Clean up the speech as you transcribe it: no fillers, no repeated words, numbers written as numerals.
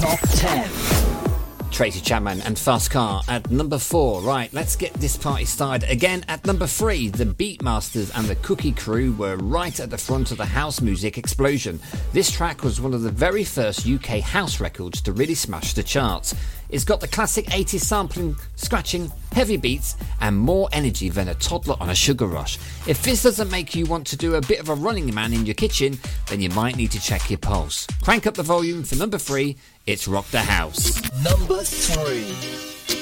Top 10. Tracy Chapman and Fast Car at number 4. Right, let's get this party started again. At number 3, the Beatmasters and the Cookie Crew were right at the front of the house music explosion. This track was one of the very first UK house records to really smash the charts. It's got the classic 80s sampling, scratching, heavy beats and more energy than a toddler on a sugar rush. If this doesn't make you want to do a bit of a Running Man in your kitchen, then you might need to check your pulse. Crank up the volume for number 3, it's Rock the House. Number 3.